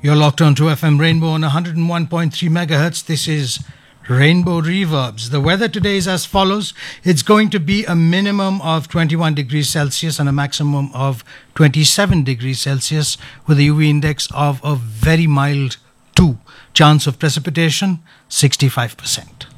You're locked on to FM Rainbow on 101.3 megahertz. This is Rainbow Reverbs. The weather today is as follows. It's going to be a minimum of 21 degrees Celsius and a maximum of 27 degrees Celsius with a UV index of a very mild 2. Chance of precipitation, 65%.